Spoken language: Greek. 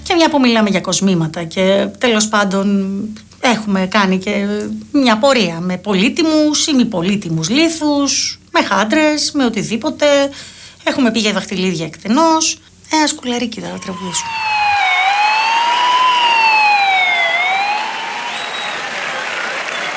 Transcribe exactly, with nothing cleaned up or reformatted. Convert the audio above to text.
Και μια που μιλάμε για κοσμήματα και τέλος πάντων έχουμε κάνει και μια πορεία με πολύτιμους ή μη πολύτιμους λίθους, με χάντρες, με οτιδήποτε. Έχουμε πει για δαχτυλίδια εκτενώς. Ένα σκουλαρίκι θα τραγουδήσουμε.